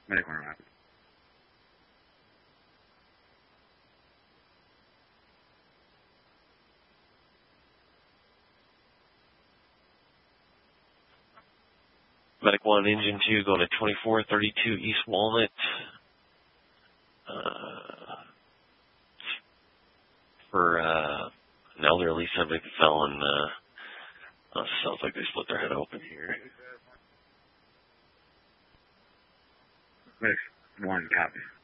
Medic 1 Rapid. Medic 1, Engine 2, going to 2432 East Walnut. For an elderly subject that fell in, sounds like they split their head open here. Medic 1, copy.